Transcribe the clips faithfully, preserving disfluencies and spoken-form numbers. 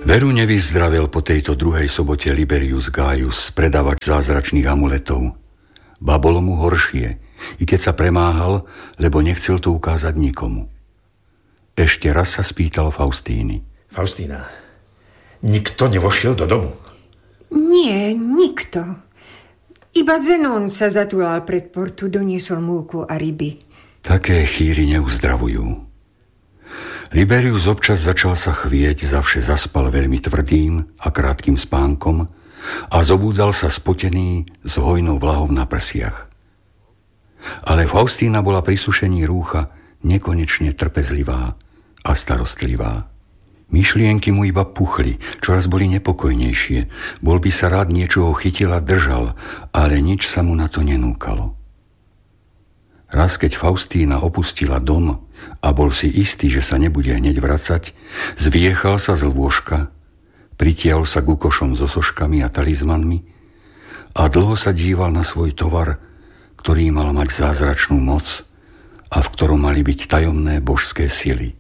Veru nevyzdravel po tejto druhej sobote Liberius Gaius, predavač zázračných amuletov. Ba bolo mu horšie, i keď sa premáhal, lebo nechcel to ukázať nikomu. Ešte raz sa spýtal Faustíny. Faustína, nikto nevošiel do domu? Nie, nikto. Iba Zenon sa zatúlal pred portu, doniesol múku a ryby. Také chýry neuzdravujú. Liberius občas začal sa chvieť, zavše zaspal veľmi tvrdým a krátkým spánkom a zobúdal sa spotený s hojnou vlahou na prsiach. Ale Faustína bola pri sušení rúcha nekonečne trpezlivá a starostlivá. Myšlienky mu iba puchli, čoraz boli nepokojnejšie. Bol by sa rád niečoho chytil a držal, ale nič sa mu na to nenúkalo. Raz, keď Faustína opustila dom a bol si istý, že sa nebude hneď vracať, zviechal sa z lôžka, pritiahol sa ku košom so soškami a talizmanmi a dlho sa díval na svoj tovar, ktorý mal mať zázračnú moc a v ktorom mali byť tajomné božské sily.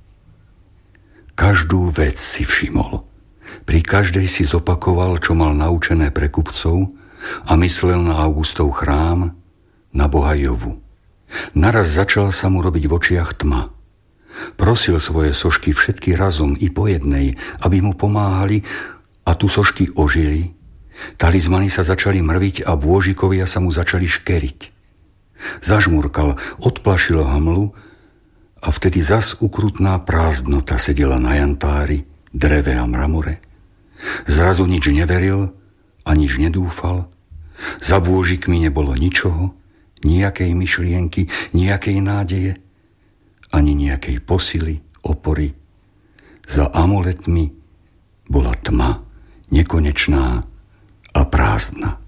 Každú vec si všimol. Pri každej si zopakoval, čo mal naučené pre kupcov a myslel na Augustov chrám, na boha Jovu. Naraz začal sa mu robiť v očiach tma. Prosil svoje sošky všetky razom i po jednej, aby mu pomáhali a tu sošky ožili. Talizmany sa začali mrviť a bôžikovia sa mu začali škeriť. Zažmurkal, odplašilo hmlu a vtedy zas ukrutná prázdnota sedela na jantári, dreve a mramore. Zrazu nič neveril a nič nedúfal. Za bôžikmi nebolo ničoho, nejakej myšlienky, nejakej nádeje, ani nejakej posily, opory. Za amuletmi bola tma, nekonečná a prázdna.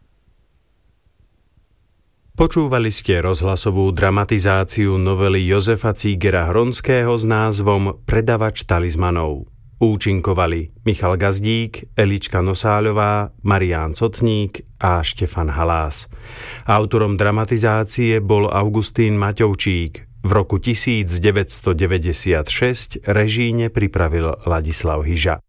Počúvali ste rozhlasovú dramatizáciu novely Jozefa Cígera Hronského s názvom Predavač talizmanov. Účinkovali Michal Gazdík, Elička Nosáľová, Marián Cotník a Štefan Halás. Autorom dramatizácie bol Augustín Maťovčík. V roku devätnásťstodeväťdesiatšesť režíne pripravil Ladislav Hyža.